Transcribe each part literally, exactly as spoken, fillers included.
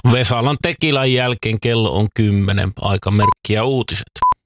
Vesalan Tekilan jälkeen kello on kymmenen, aikamerkki ja uutiset.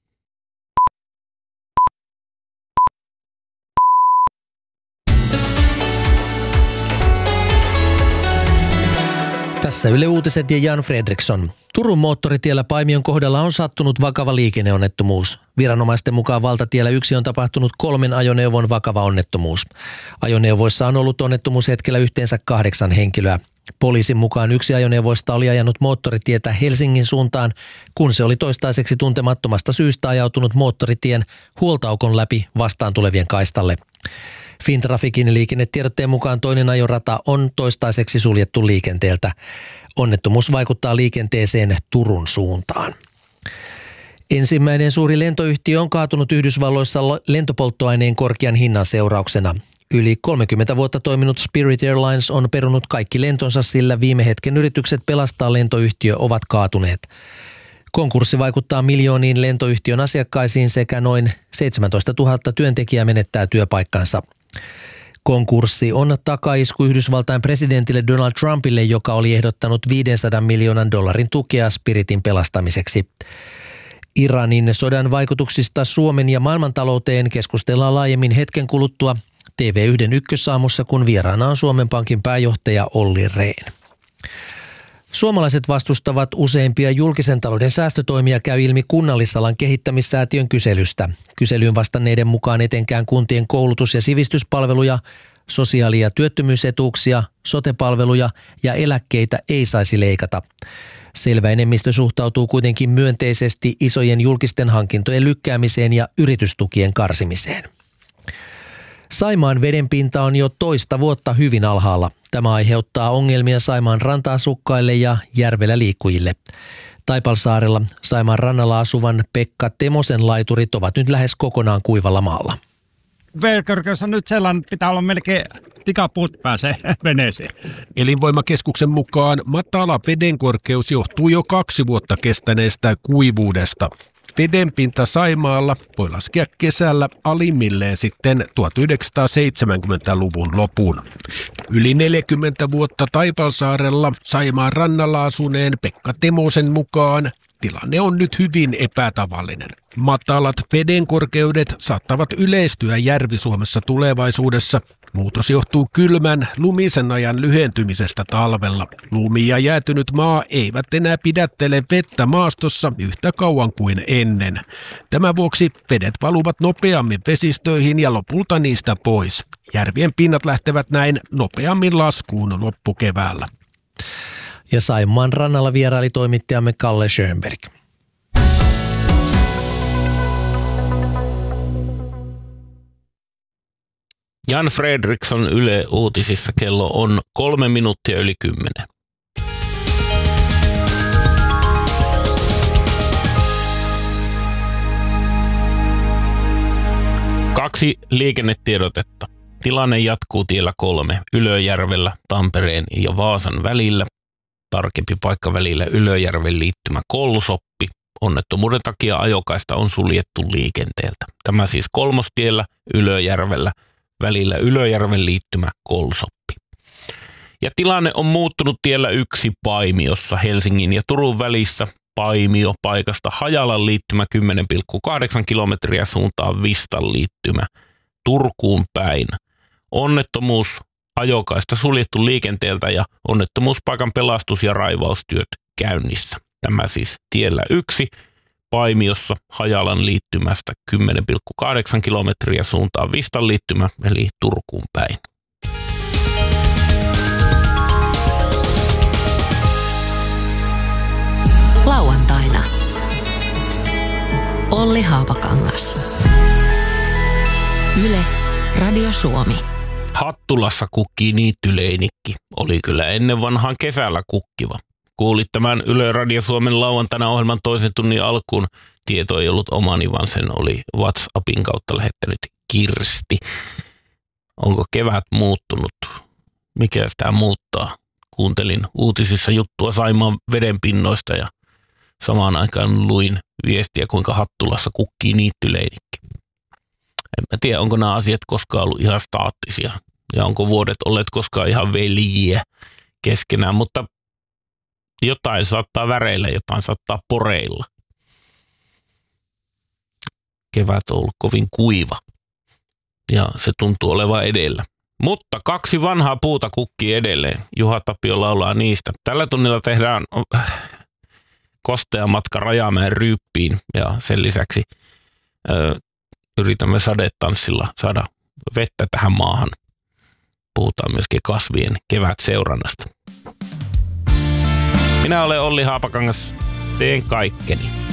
Tässä Yle Uutiset ja Jan Fredriksson. Turun moottoritiellä Paimion kohdalla on sattunut vakava liikenneonnettomuus. Viranomaisten mukaan valtatiellä yksi on tapahtunut kolmen ajoneuvon vakava onnettomuus. Ajoneuvoissa on ollut onnettomuushetkellä yhteensä kahdeksan henkilöä. Poliisin mukaan yksi ajoneuvoista oli ajanut moottoritietä Helsingin suuntaan, kun se oli toistaiseksi tuntemattomasta syystä ajautunut moottoritien huoltaukon läpi vastaan tulevien kaistalle. Fintrafikin liikennetiedotteen mukaan toinen ajorata on toistaiseksi suljettu liikenteeltä. Onnettomuus vaikuttaa liikenteeseen Turun suuntaan. Ensimmäinen suuri lentoyhtiö on kaatunut Yhdysvalloissa lentopolttoaineen korkean hinnan seurauksena. Yli kolmekymmentä vuotta toiminut Spirit Airlines on perunut kaikki lentonsa, sillä viime hetken yritykset pelastaa lentoyhtiö ovat kaatuneet. Konkurssi vaikuttaa miljooniin lentoyhtiön asiakkaisiin sekä noin seitsemäntoista tuhatta työntekijää menettää työpaikkansa. Konkurssi on takaisku Yhdysvaltain presidentille Donald Trumpille, joka oli ehdottanut viisisataa miljoonan dollarin tukea Spiritin pelastamiseksi. Iranin sodan vaikutuksista Suomen ja maailmantalouteen keskustellaan laajemmin hetken kuluttua T V yksi ykkösaamussa, kun vieraana on Suomen Pankin pääjohtaja Olli Rehn. Suomalaiset vastustavat useimpia julkisen talouden säästötoimia, käy ilmi Kunnallisalan kehittämissäätiön kyselystä. Kyselyyn vastanneiden mukaan etenkään kuntien koulutus- ja sivistyspalveluja, sosiaali- ja työttömyysetuuksia, sote-palveluja ja eläkkeitä ei saisi leikata. Selvä enemmistö suhtautuu kuitenkin myönteisesti isojen julkisten hankintojen lykkäämiseen ja yritystukien karsimiseen. Saimaan vedenpinta on jo toista vuotta hyvin alhaalla. Tämä aiheuttaa ongelmia Saimaan ranta-asukkaille ja järvellä liikkujille. Taipalsaarella Saimaan rannalla asuvan Pekka Temosen laiturit ovat nyt lähes kokonaan kuivalla maalla. Vedenkorkeus on nyt sellainen, pitää olla melkein tikapuut pääsee veneeseen. Elinvoimakeskuksen mukaan matala vedenkorkeus johtuu jo kaksi vuotta kestäneestä kuivuudesta. Vedenpinta Saimaalla voi laskea kesällä alimmilleen sitten tuhatyhdeksänsataaseitsemänkymmentäluvun lopun. Yli neljäkymmentä vuotta Taipalsaarella Saimaan rannalla asuneen Pekka Temosen mukaan tilanne on nyt hyvin epätavallinen. Matalat vedenkorkeudet saattavat yleistyä Järvi-Suomessa tulevaisuudessa. Muutos johtuu kylmän, lumisen ajan lyhentymisestä talvella. Lumi ja jäätynyt maa eivät enää pidättele vettä maastossa yhtä kauan kuin ennen. Tämän vuoksi vedet valuvat nopeammin vesistöihin ja lopulta niistä pois. Järvien pinnat lähtevät näin nopeammin laskuun loppukeväällä. Ja Saimaan rannalla vieraili toimittajamme Kalle Schönberg. Jan Fredriksson Yle Uutisissa, kello on kolme minuuttia yli kymmenen. Kaksi liikennetiedotetta. Tilanne jatkuu tiellä kolme Ylöjärvellä Tampereen ja Vaasan välillä. Tarkempi paikka välillä Ylöjärven liittymä Kolsoppi. Onnettomuuden takia ajokaista on suljettu liikenteeltä. Tämä siis Kolmostiellä Ylöjärvellä välillä Ylöjärven liittymä Kolsoppi. Ja tilanne on muuttunut tiellä yksi Paimiossa Helsingin ja Turun välissä. Paimio paikasta Hajalan liittymä kymmenen pilkku kahdeksan kilometriä suuntaan Vistan liittymä Turkuun päin. Onnettomuus, ajokaista suljettu liikenteeltä ja onnettomuuspaikan pelastus- ja raivaustyöt käynnissä. Tämä siis tiellä yksi Paimiossa Hajalan liittymästä kymmenen pilkku kahdeksan kilometriä suuntaan Vistan liittymä eli Turkuun päin. Lauantaina Olli Haapakangas. Yle Radio Suomi. Hattulassa kukkii niittyleinikki. Oli kyllä ennen vanhaan kesällä kukkiva. Kuulit tämän Yle Radio Suomen lauantaina ohjelman toisen tunnin alkuun. Tieto ei ollut omani, vaan sen oli WhatsAppin kautta lähettänyt Kirsti. Onko kevät muuttunut? Mikä sitä muuttaa? Kuuntelin uutisissa juttua Saimaan vedenpinnoista ja samaan aikaan luin viestiä, kuinka Hattulassa kukkii niittyleinikki. En mä tiedä, onko nämä asiat koskaan ollut ihan staattisia ja onko vuodet olleet koskaan ihan veljiä keskenään, mutta Jotain saattaa väreillä, jotain saattaa poreilla. Kevät on ollut kovin kuiva ja se tuntuu olevan edellä. Mutta kaksi vanhaa puuta kukkii edelleen. Juha Tapio laulaa niistä. Tällä tunnilla tehdään kostea matka Rajamäen Ryyppiin ja sen lisäksi ö, yritämme sadetanssilla saada vettä tähän maahan. Puhutaan myöskin kasvien kevätseurannasta. Minä olen Olli Haapakangas. Teen kaikkeni.